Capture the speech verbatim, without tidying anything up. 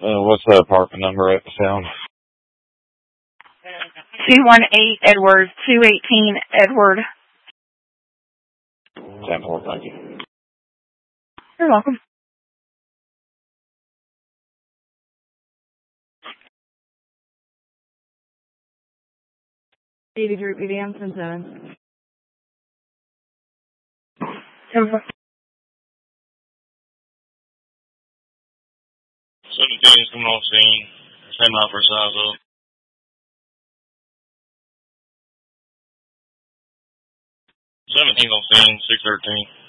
Uh, what's the apartment number at the sound? two one eight Edward, two eighteen Edward. Temple, thank you. You're welcome. David Group, B B M, ten seven. seventeen is coming on scene. Same out for size up. seventeen on scene, six thirteen.